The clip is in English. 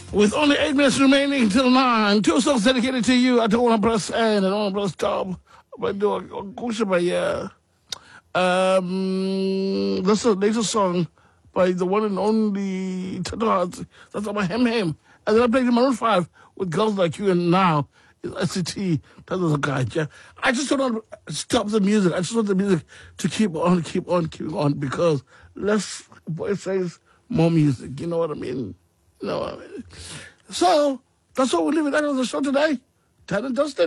With only 8 minutes remaining till 9, two songs dedicated to you. I don't want to press N, I don't want to press stop. But do a kush by that's the latest song by the one and only Tato Hearts. That's on my Hem Hem. And then I played the Maroon 5 with Girls Like You, and now it's SCT. That was a guy, yeah. I just don't want to stop the music. I just want the music to keep on, because boy says more music. You know what I mean? You know what I mean? So, that's all we leave it at on the show today. Ted and Dustin.